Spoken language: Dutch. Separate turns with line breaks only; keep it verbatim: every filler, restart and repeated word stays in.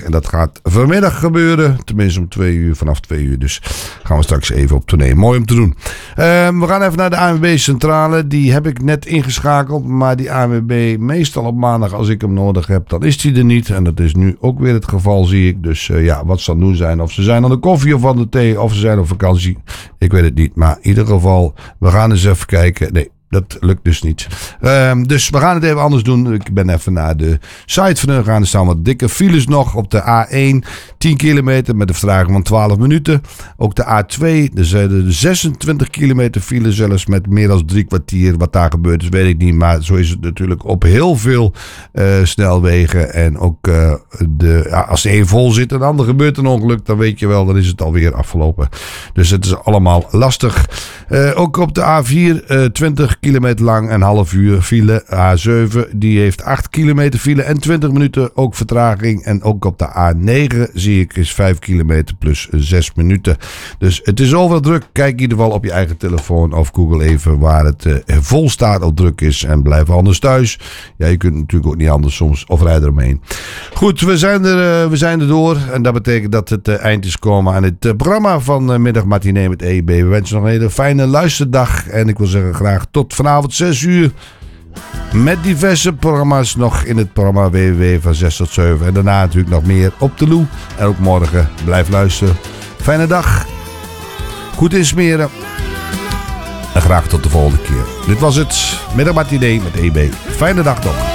En dat gaat vanmiddag gebeuren. Tenminste om twee uur, vanaf twee uur. Dus gaan we straks even op tournee. Mooi om te doen. Uh, we gaan even naar de A N W B-centrale. Die heb ik net ingeschakeld. Maar die A N W B, meestal op maandag als ik hem nodig heb, dan is die er niet. En dat is nu ook weer het geval, zie ik. Dus uh, ja, wat zal nu zijn? Of ze zijn aan de koffie of aan de thee. Of ze zijn op vakantie. Ik weet het niet. Maar in ieder geval, we gaan eens even kijken. Nee. Dat lukt dus niet. Um, dus we gaan het even anders doen. Ik ben even naar de site van hun gaan. Er staan wat dikke files nog op de A één. tien kilometer met een vertraging van twaalf minuten. Ook de A twee. Er zijn er zesentwintig kilometer file zelfs met meer dan drie kwartier. Wat daar gebeurt is weet ik niet. Maar zo is het natuurlijk op heel veel uh, snelwegen. En ook uh, de, ja, als de een vol zit en de ander gebeurt een ongeluk. Dan weet je wel, dan is het alweer afgelopen. Dus het is allemaal lastig. Uh, ook op de A vier. Uh, twintig kilometer lang en half uur file. A zeven die heeft acht kilometer file en twintig minuten ook vertraging. En ook op de A negen zie ik is vijf kilometer plus zes minuten. Dus het is overal druk. Kijk in ieder geval op je eigen telefoon of Google even waar het uh, vol staat of druk is. En blijf anders thuis. Ja, je kunt natuurlijk ook niet anders soms of rijden eromheen. Goed, we zijn er, uh, we zijn er door. En dat betekent dat het uh, eind is komen aan het uh, programma van uh, Middag Matinee met E B. We wensen nog een hele fijne luisterdag. En ik wil zeggen graag tot vanavond zes uur. Met diverse programma's nog in het programma W W W van zes tot zeven. En daarna natuurlijk nog meer op de Loe. En ook morgen. Blijf luisteren. Fijne dag. Goed insmeren. En graag tot de volgende keer. Dit was het Middag Matinee met E B. Fijne dag nog.